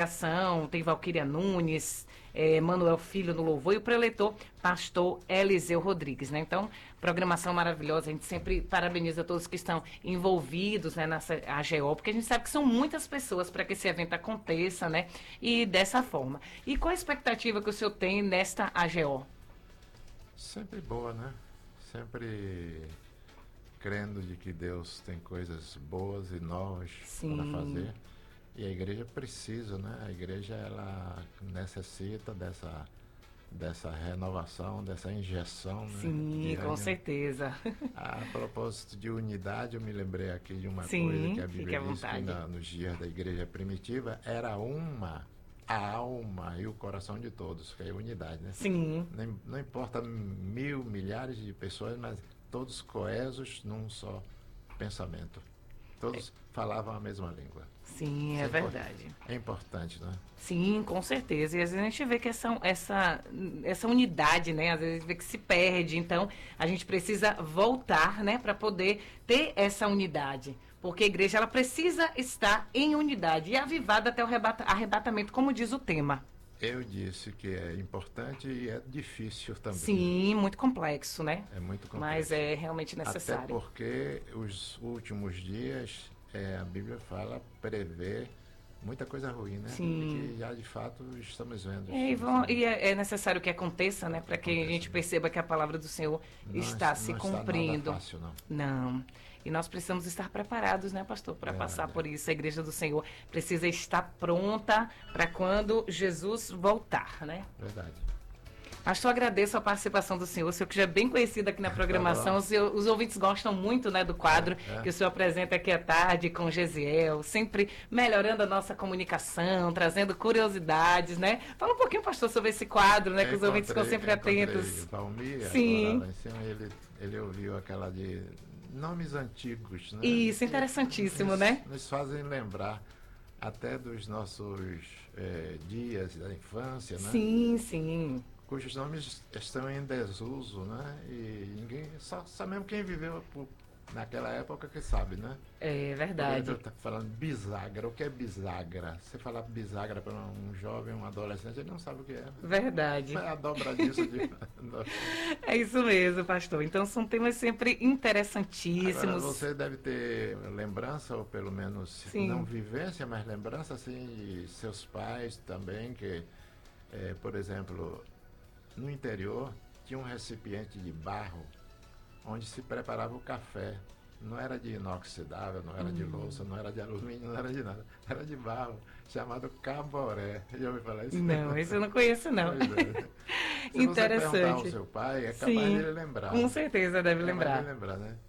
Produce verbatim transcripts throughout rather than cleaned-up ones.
pregação, tem Valquíria Nunes, é, Manuel Filho no louvor e o preletor, pastor Eliseu Rodrigues, né? Então, programação maravilhosa, a gente sempre parabeniza todos que estão envolvidos, né, nessa A G O, porque a gente sabe que são muitas pessoas para que esse evento aconteça, né? E dessa forma. E qual a expectativa que o senhor tem nesta A G O? Sempre boa, né? Sempre crendo de que Deus tem coisas boas e novas para fazer. E a igreja precisa, né? A igreja, ela necessita dessa, dessa renovação, dessa injeção, né? Sim, com certeza. A propósito de unidade, eu me lembrei aqui de uma Sim, coisa que a Bíblia diz vontade. que na, nos dias da igreja primitiva era uma a alma e o coração de todos, que é a unidade, né? Sim. Não, não importa mil, milhares de pessoas, mas todos coesos num só pensamento. Todos é. falavam a mesma língua. Sim, Isso é verdade. É importante, né? Sim, com certeza. E às vezes a gente vê que essa, essa, essa unidade, né? Às vezes a gente vê que se perde. Então, a gente precisa voltar, né? Para poder ter essa unidade. Porque a igreja, ela precisa estar em unidade e avivada até o arrebata, arrebatamento, como diz o tema. Eu disse que é importante e é difícil também. Sim, muito complexo, né? É muito complexo. Mas é realmente necessário. Até porque os últimos dias, é, a Bíblia fala, prevê muita coisa ruim, né? Sim. Que já de fato estamos vendo. É, e, vão, e é, é necessário que aconteça, né? Para que Acontece, a gente né? perceba que a palavra do Senhor não, está se não cumprindo. Está nada fácil, não. Não. E nós precisamos estar preparados, né, pastor, para é, passar é. por isso. A igreja do Senhor precisa estar pronta para quando Jesus voltar, né? Verdade. Pastor, agradeço a participação do senhor, o senhor que já é bem conhecido aqui na programação, os, os ouvintes gostam muito, né, do quadro é, é. que o senhor apresenta aqui à tarde com o Gesiel, sempre melhorando a nossa comunicação, trazendo curiosidades, né? Fala um pouquinho, pastor, sobre esse quadro, né, que os ouvintes ficam sempre atentos. Valmir, Sim. Lá em cima, ele, ele ouviu aquela de nomes antigos, né? Isso, interessantíssimo, nos, né? Nos fazem lembrar até dos nossos é, dias da infância, né? Sim, sim. Cujos nomes estão em desuso, né? E ninguém, só, só mesmo quem viveu por, naquela época que sabe, né? É verdade. Eu estou falando bisagra. O que é bisagra? Você falar bisagra para um jovem, um adolescente, ele não sabe o que é. Verdade. É a dobra disso. De... É isso mesmo, pastor. Então são temas sempre interessantíssimos. Agora, você deve ter lembrança, ou pelo menos Sim. não vivência, mas lembrança, assim, de seus pais também, que, é, por exemplo... No interior, tinha um recipiente de barro onde se preparava o café. Não era de inoxidável, não era hum. de louça, não era de alumínio, não era de nada. Era de barro, chamado caboré. Já ouviu falar isso? Não, isso eu não conheço, não. É. Se Interessante. você perguntar ao seu pai, é capaz Sim, de ele lembrar. Com certeza deve é lembrar. Deve lembrar, né?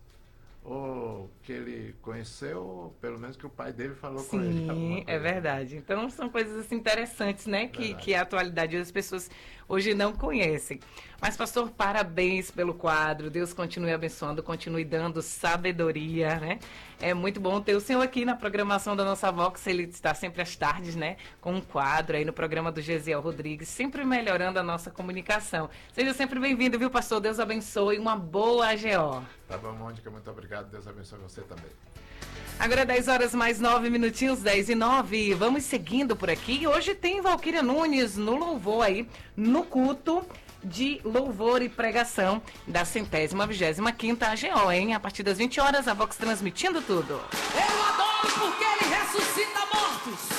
Ou que ele conheceu, ou pelo menos que o pai dele falou Sim, com ele. Sim, é verdade. Então são coisas assim, interessantes, né? Que, que a atualidade as pessoas hoje não conhecem. Mas, pastor, parabéns pelo quadro. Deus continue abençoando, continue dando sabedoria, né? É muito bom ter o senhor aqui na programação da nossa Vox. Ele está sempre às tardes, né? Com um quadro aí no programa do Gesiel Rodrigues, sempre melhorando a nossa comunicação. Seja sempre bem-vindo, viu, pastor? Deus abençoe. Uma boa A G O. Tá bom, Mônica. Muito obrigado. Deus abençoe você também. Agora dez horas mais nove minutinhos, dez e nove. Vamos seguindo por aqui. Hoje tem Valquíria Nunes no louvor aí, no culto de louvor e pregação da centésima, vigésima quinta A G O, hein? A partir das vinte horas, a Vox transmitindo tudo. Eu adoro porque ele ressuscita mortos.